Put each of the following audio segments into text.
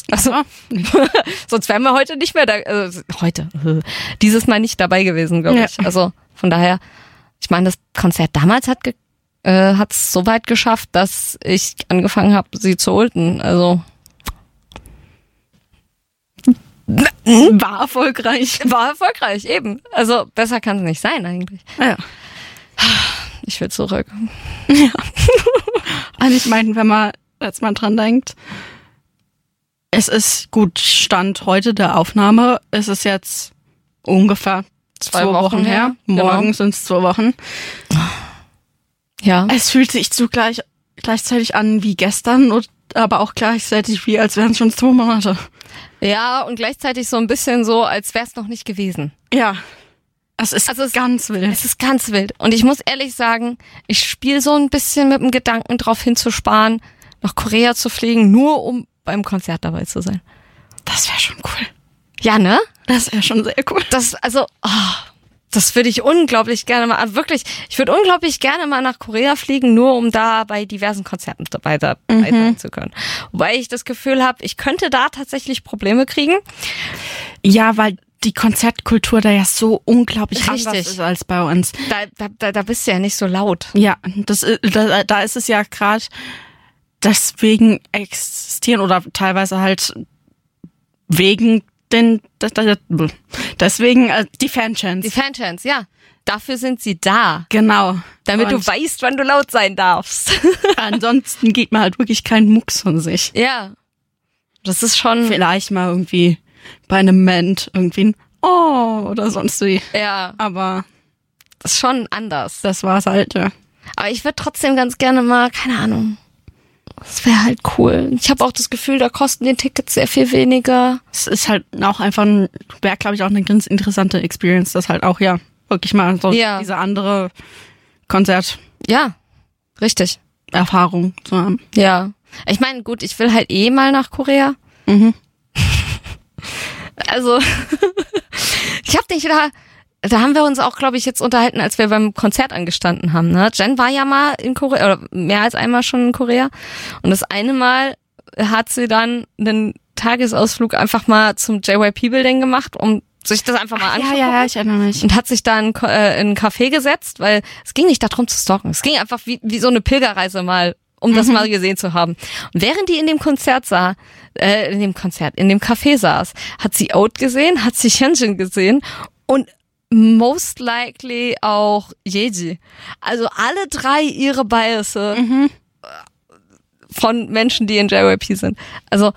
Also, sonst wären wir heute nicht mehr da, dieses Mal nicht dabei gewesen, glaube ich. Also, von daher, ich meine, das Konzert damals hat es so weit geschafft, dass ich angefangen habe, sie zu ulten. Also war erfolgreich. War erfolgreich, eben. Also besser kann es nicht sein eigentlich. Ja. Ich will zurück. Ja. Also ich meine, wenn man jetzt mal dran denkt, es ist gut, Stand heute der Aufnahme, es ist jetzt ungefähr 2 Wochen her. Morgen sind es 2 Wochen. Ja. Es fühlt sich gleichzeitig an wie gestern, aber auch gleichzeitig wie, als wären es schon 2 Monate. Ja, und gleichzeitig so ein bisschen so, als wäre es noch nicht gewesen. Ja. Es ist ganz wild. Es ist ganz wild. Und ich muss ehrlich sagen, ich spiele so ein bisschen mit dem Gedanken, drauf hinzusparen, nach Korea zu fliegen, nur um beim Konzert dabei zu sein. Das wäre schon cool. Ja, ne? Das wäre schon sehr cool. Das würde ich unglaublich gerne mal, also wirklich, ich würde unglaublich gerne mal nach Korea fliegen, nur um da bei diversen Konzerten dabei sein zu können. Wobei ich das Gefühl habe, ich könnte da tatsächlich Probleme kriegen. Ja, weil die Konzertkultur da ja so unglaublich anders ist als bei uns. Da bist du ja nicht so laut. Ja, da ist es ja gerade, deswegen existieren oder teilweise halt wegen deswegen die Fanchants. Die Fanchants, ja. Dafür sind sie da. Genau. Damit du weißt, wann du laut sein darfst. Ansonsten geht man halt wirklich keinen Mucks von sich. Ja. Das ist schon... Vielleicht mal irgendwie bei einem Ment irgendwie ein Oh oder sonst wie. Ja. Aber... Das ist schon anders. Das war's halt, ja. Aber ich würde trotzdem ganz gerne mal, keine Ahnung... Das wäre halt cool. Ich habe auch das Gefühl, da kosten die Tickets sehr viel weniger. Es ist halt auch einfach wäre glaube ich auch eine ganz interessante Experience, das halt auch wirklich mal so diese andere Konzert. Ja, richtig. Erfahrung zu haben. Ja. Ich meine, gut, ich will halt mal nach Korea. Mhm. Also, ich habe dich da haben wir uns auch, glaube ich, jetzt unterhalten, als wir beim Konzert angestanden haben. Ne? Jen war ja mal in Korea, oder mehr als einmal schon in Korea. Und das eine Mal hat sie dann einen Tagesausflug einfach mal zum JYP-Building gemacht, um sich das einfach mal anzugucken. Ja, ich erinnere mich. Und hat sich dann in ein Café gesetzt, weil es ging nicht darum zu stalken. Es ging einfach wie so eine Pilgerreise mal, um das mal gesehen zu haben. Und während die in dem Café saß, hat sie Out gesehen, hat sie Hyunjin gesehen und most likely auch Yeji. Also alle 3 ihre Biases von Menschen, die in JYP sind. Also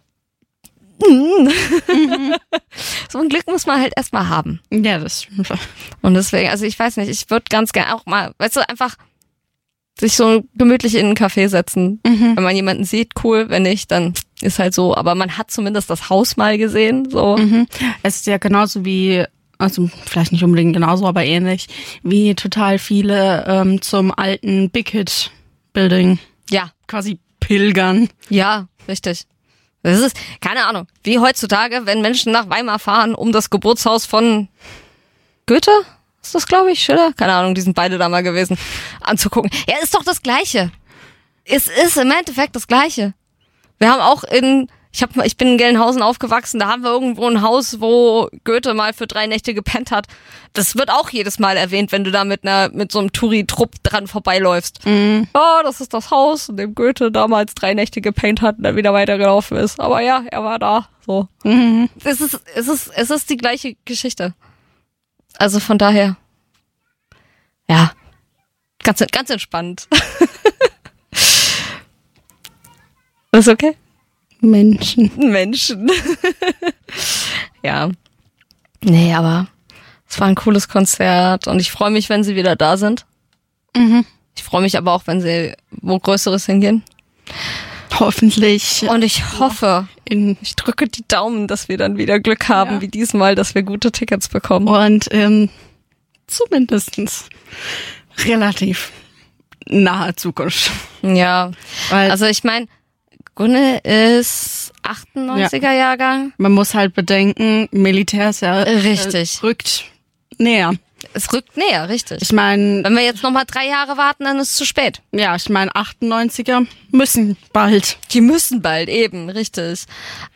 so ein Glück muss man halt erstmal haben. Ja, das stimmt. Und deswegen, also ich weiß nicht, ich würde ganz gerne auch mal, weißt du, einfach sich so gemütlich in einen Café setzen. Wenn man jemanden sieht, cool, wenn nicht, dann ist halt so. Aber man hat zumindest das Haus mal gesehen. So. Es ist ja genauso wie, also vielleicht nicht unbedingt genauso, aber ähnlich, wie total viele zum alten Big Hit Building quasi pilgern. Ja, richtig. Das ist, keine Ahnung, wie heutzutage, wenn Menschen nach Weimar fahren, um das Geburtshaus von Goethe, ist das, glaube ich, Schiller? Keine Ahnung, die sind beide da mal gewesen, anzugucken. Ja, ist doch das Gleiche. Es ist im Endeffekt das Gleiche. Wir haben auch ich bin in Gelnhausen aufgewachsen, da haben wir irgendwo ein Haus, wo Goethe mal für 3 Nächte gepennt hat. Das wird auch jedes Mal erwähnt, wenn du da mit so einem Touri-Trupp dran vorbeiläufst. Ja, das ist das Haus, in dem Goethe damals 3 Nächte gepennt hat und dann wieder weitergelaufen ist. Aber ja, er war da, so. Es ist die gleiche Geschichte. Also von daher, ja, ganz entspannt. Ist okay? Menschen. Ja. Nee, aber es war ein cooles Konzert und ich freue mich, wenn sie wieder da sind. Ich freue mich aber auch, wenn sie wo Größeres hingehen. Hoffentlich. Und ich hoffe, ich drücke die Daumen, dass wir dann wieder Glück haben, wie diesmal, dass wir gute Tickets bekommen. Und zumindestens relativ nahe Zukunft. Ja, also ich meine, Gunne ist 98er Jahrgang. Man muss halt bedenken, Militär ist ja rückt näher. Es rückt näher, richtig. Ich meine, wenn wir jetzt nochmal 3 Jahre warten, dann ist es zu spät. Ja, ich meine, 98er müssen bald. Die müssen bald, eben, richtig.